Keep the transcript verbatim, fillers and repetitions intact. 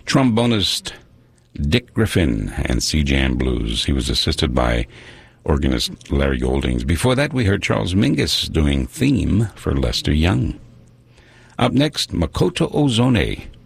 trombonist Dick Griffin and C-Jam Blues. He was assisted by organist Larry Goldings. Before that, we heard Charles Mingus doing theme for Lester Young. Up next, Makoto Ozone